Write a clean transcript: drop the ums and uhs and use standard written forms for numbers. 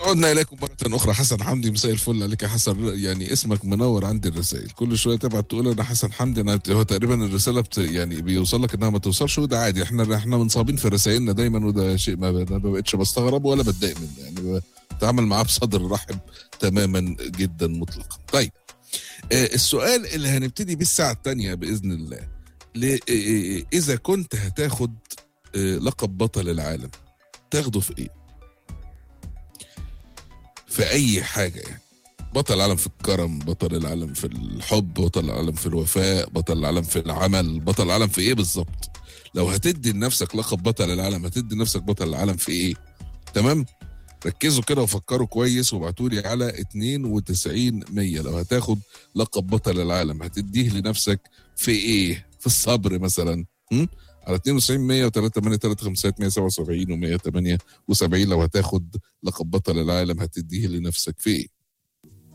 عدنا إليكم مرة أخرى. حسن حمدي، مساء الفل عليك يا حسن. يعني اسمك منور عندي الرسائل، كل شوية تبعت تقول أنا حسن حمدي. هو تقريبا الرسالة يعني بيوصل لك إنها ما توصلش، وده عادي. إحنا منصابين في رسائلنا دايما، وده شيء ما بقتش بستغرب ولا بتضايق منه، يعني بتعامل معاه بصدر رحب تماما جدا مطلقا. طيب، السؤال اللي هنبتدي بيه الساعة الثانية بإذن الله. إذا كنت هتاخد لقب بطل العالم، تاخده في إيه؟ في أي حاجة يعني. بطل العالم في الكرم، بطل العالم في الحب، بطل العالم في الوفاء، بطل العالم في العمل، بطل العالم في ايه بالظبط؟ لو هتدي لنفسك لقب بطل العالم، هتدي لنفسك بطل العالم في ايه؟ تمام؟ ركزوا كده وفكروا كويس وابعتوا لي على 92 100. لو هتاخد لقب بطل العالم هتديه لنفسك في ايه؟ في الصبر مثلا؟ على 92 100 و3 8 3 5 177 و178. لو هتاخد لقب بطل العالم هتديه لنفسك في ايه؟